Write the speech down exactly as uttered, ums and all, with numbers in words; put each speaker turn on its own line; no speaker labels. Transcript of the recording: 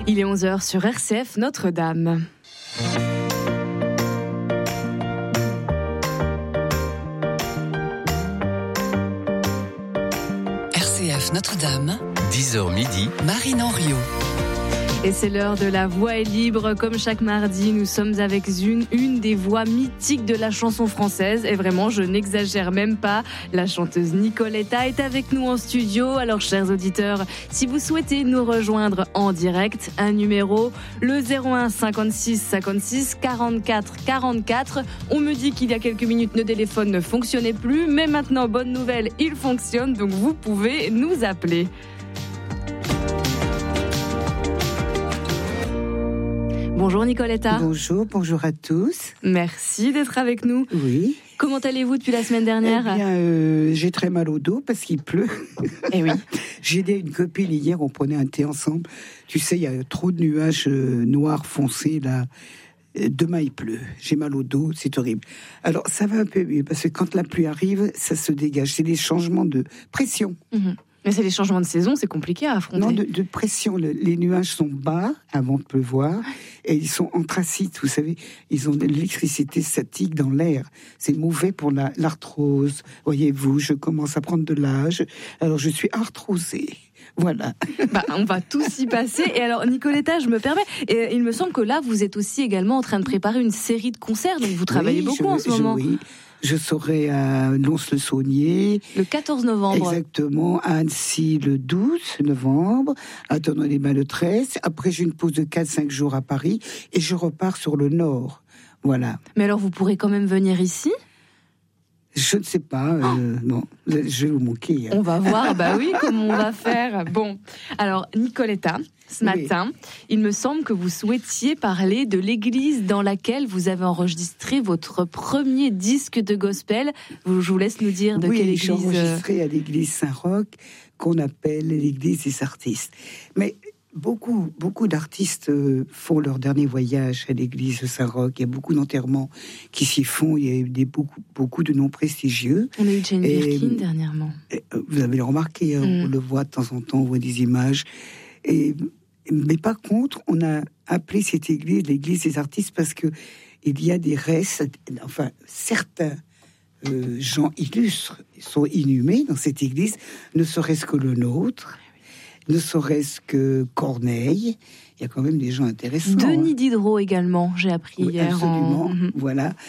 Il est onze heures sur R C F Notre-Dame.
R C F Notre-Dame,
dix heures midi,
Marine Henriot.
Et c'est l'heure de la voix est libre. Comme chaque mardi, nous sommes avec une, une des voix mythiques de la chanson française. Et vraiment, je n'exagère même pas. La chanteuse Nicoletta est avec nous en studio. Alors, chers auditeurs, si vous souhaitez nous rejoindre en direct, un numéro, le zéro un cinquante-six cinquante-six quarante-quatre quarante-quatre. On me dit qu'il y a quelques minutes, nos téléphones ne fonctionnaient plus. Mais maintenant, bonne nouvelle, ils fonctionnent. Donc, vous pouvez nous appeler. Bonjour Nicoletta.
Bonjour, bonjour à tous.
Merci d'être avec nous.
Oui.
Comment allez-vous depuis la semaine dernière ?
Eh bien, euh, j'ai très mal au dos parce qu'il pleut.
Eh oui.
J'ai aidé une copine hier, on prenait un thé ensemble. Tu sais, il y a trop de nuages euh, noirs foncés là. Demain il pleut, j'ai mal au dos, c'est horrible. Alors ça va un peu mieux parce que quand la pluie arrive, ça se dégage. C'est des changements de pression.
Mmh. Mais c'est les changements de saison, c'est compliqué à affronter.
Non, de, de pression. Le, les nuages sont bas avant de pleuvoir et ils sont anthracites, vous savez. Ils ont de l'électricité statique dans l'air. C'est mauvais pour la, l'arthrose. Voyez-vous, je commence à prendre de l'âge. Alors, je suis arthrosée. Voilà.
Bah, on va tous y passer. Et alors, Nicoletta, je me permets, et il me semble que là, vous êtes aussi également en train de préparer une série de concerts, donc vous travaillez
oui,
beaucoup
je,
en ce moment.
Je, oui. Je serai à Lons-le-Saunier.
Le quatorze novembre.
Exactement. À Annecy le douze novembre. À Tonon-les-Bains le treize. Après, j'ai une pause de quatre à cinq jours à Paris. Et je repars sur le nord. Voilà.
Mais alors, vous pourrez quand même venir ici ?
Je ne sais pas. Euh, oh. Bon, je vais vous manquer. Hein.
On va voir. Bah oui, comment on va faire. Bon. Alors, Nicoletta, ce matin, oui. Il me semble que vous souhaitiez parler de l'église dans laquelle vous avez enregistré votre premier disque de gospel. Je vous laisse nous dire de
oui,
quelle église.
J'ai enregistré à l'église Saint-Roch, qu'on appelle l'église des artistes. Mais beaucoup, beaucoup d'artistes font leur dernier voyage à l'église Saint-Roch. Il y a beaucoup d'enterrements qui s'y font. Il y a des, beaucoup, beaucoup de noms prestigieux.
On a eu Jane Birkin dernièrement.
Vous avez remarqué, mm. on le voit de temps en temps, on voit des images. Et, mais par contre, on a appelé cette église l'église des artistes parce que il y a des restes, enfin certains euh, gens illustres sont inhumés dans cette église, ne serait-ce que le nôtre, ne serait-ce que Corneille. Il y a quand même des gens intéressants.
Denis
hein.
Diderot également, j'ai appris
oui,
hier.
Absolument,
en...
voilà.